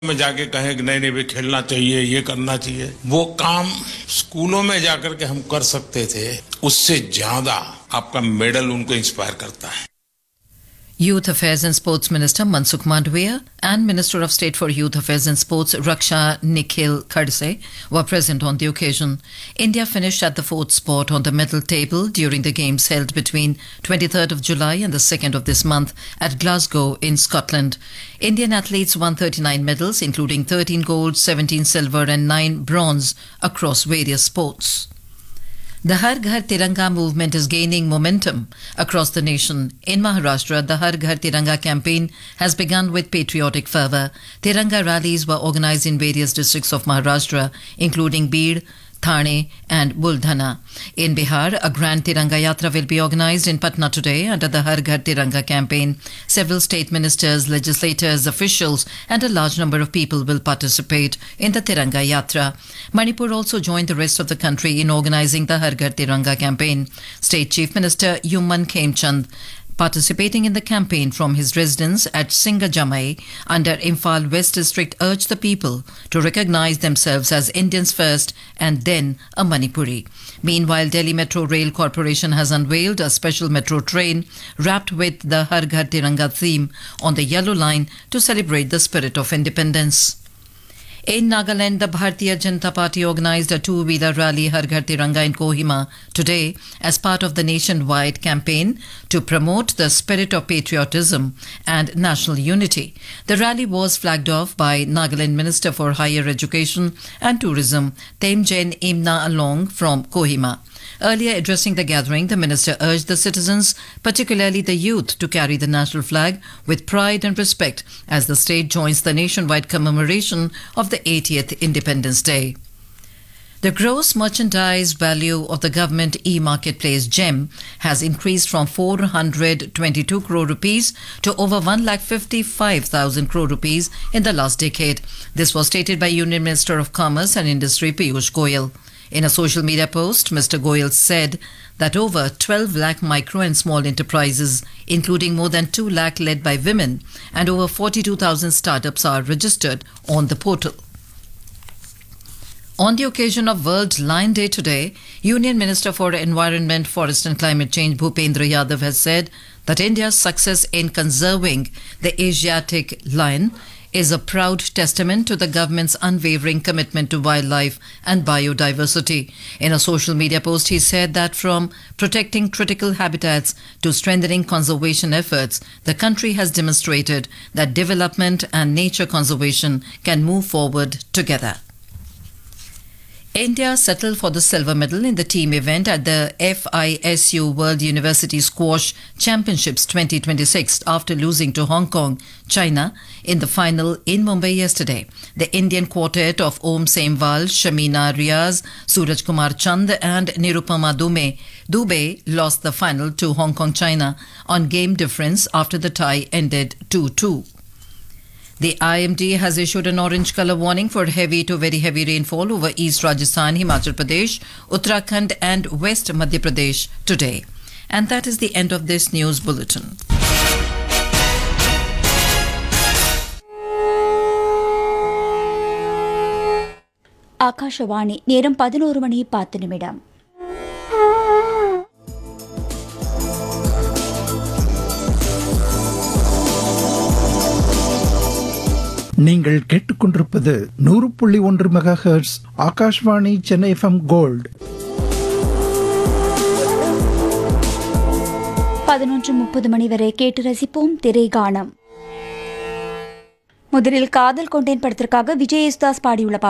में जाके कहें कि नहीं नहीं भाई खेलना चाहिए, ये करना चाहिए, वो काम स्कूलों में जाकर के हम कर सकते थे, उससे ज्यादा आपका मेडल उनको इंस्पायर करता है. Youth Affairs and Sports Minister Mansukh Mandavia and Minister of State for Youth Affairs and Sports Raksha Nikhil Khadse were present on the occasion. India finished at the fourth spot on the medal table during the games held between 23rd of July and the 2nd of this month at Glasgow in Scotland. Indian athletes won 39 medals, including 13 gold, 17 silver and 9 bronze across various sports. The Har Ghar Tiranga movement is gaining momentum across the nation. In Maharashtra, the Har Ghar Tiranga campaign has begun with patriotic fervour. Tiranga rallies were organised in various districts of Maharashtra, including Beed, Thane and Buldhana. In Bihar, a grand Tiranga Yatra will be organised in Patna today under the Har Ghar Tiranga campaign. Several state ministers, legislators, officials and a large number of people will participate in the Tiranga Yatra. Manipur also joined the rest of the country in organising the Har Ghar Tiranga campaign. State Chief Minister Yuman Khemchand, participating in the campaign from his residence at Singajamai under Imphal West District, urged the people to recognise themselves as Indians first and then a Manipuri. Meanwhile, Delhi Metro Rail Corporation has unveiled a special metro train wrapped with the Har Ghar Tiranga theme on the Yellow Line to celebrate the spirit of independence. In Nagaland, the Bharatiya Janata Party organised a two-wheeler rally Har Ghar Tiranga in Kohima today as part of the nationwide campaign to promote the spirit of patriotism and national unity. The rally was flagged off by Nagaland Minister for Higher Education and Tourism, Temjen Imna Along from Kohima. Earlier addressing the gathering, the minister urged the citizens, particularly the youth, to carry the national flag with pride and respect as the state joins the nationwide commemoration of the 80th Independence Day. The gross merchandise value of the government e-marketplace GEM has increased from 422 crore rupees to over 1,55,000 crore rupees in the last decade. This was stated by Union Minister of Commerce and Industry Piyush Goyal. In a social media post, Mr. Goyal said that over 12 lakh micro and small enterprises, including more than 2 lakh led by women, and over 42,000 startups are registered on the portal. On the occasion of World Lion Day today, Union Minister for Environment, Forest and Climate Change Bhupendra Yadav has said that India's success in conserving the Asiatic lion is a proud testament to the government's unwavering commitment to wildlife and biodiversity. In a social media post, he said that from protecting critical habitats to strengthening conservation efforts, the country has demonstrated that development and nature conservation can move forward together. India settled for the silver medal in the team event at the FISU World University Squash Championships 2026 after losing to Hong Kong, China in the final in Mumbai yesterday. The Indian quartet of Om Semwal, Shamina Riaz, Suraj Kumar Chand and Nirupama Dubey lost the final to Hong Kong, China on game difference after the tie ended 2-2. The IMD has issued an orange colour warning for heavy to very heavy rainfall over East Rajasthan, Himachal Pradesh, Uttarakhand and West Madhya Pradesh today. And that is the end of this news bulletin. Akashvani நேரம் 11 மணி 10 நிமிடம். நீங்கள் கேட்டுக்கொண்டிருப்பது 100.1 megahertz Akashvani Chennai FM gold. 11:30 மணி வரை கேட்டு ரசிப்போம் திரைகானம். முதலில் காதல் கொண்டேன் படத்திற்காக விஜய் யேசுதாஸ் பாடியுள்ள